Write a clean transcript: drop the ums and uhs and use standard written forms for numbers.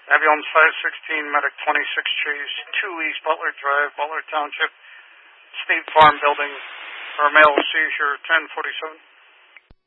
Ambulance 516, Medic 26 Chase, 2 East Butler Drive, Butler Township, State Farm Building, for a male seizure, 1047.